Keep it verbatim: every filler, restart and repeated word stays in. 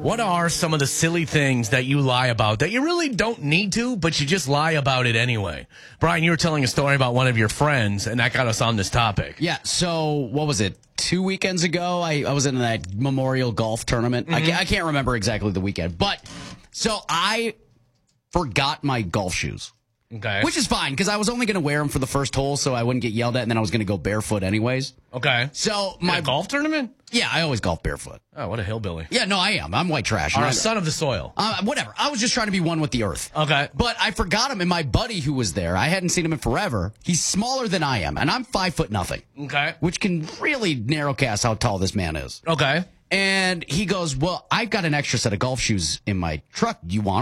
What are some of the silly things that you lie about that you really don't need to, but you just lie about it anyway? Brian, you were telling a story about one of your friends, and that got us on this topic. Yeah, so what was it? Two weekends ago, I, I was in that Memorial Golf Tournament. Mm-hmm. I, can't, I can't remember exactly the weekend, but so I forgot my golf shoes. Okay. Which is fine, because I was only going to wear them for the first hole so I wouldn't get yelled at, and then I was going to go barefoot anyways. Okay. So My my golf tournament? Yeah, I always golf barefoot. Oh, what a hillbilly. Yeah, no, I am. I'm white trash. Or And a I- son of the soil. Uh, whatever. I was just trying to be one with the earth. Okay. But I forgot him, and my buddy who was there, I hadn't seen him in forever. He's smaller than I am, and I'm five foot nothing. Okay. Which can really narrowcast how tall this man is. Okay. And he goes, well, I've got an extra set of golf shoes in my truck. Do you want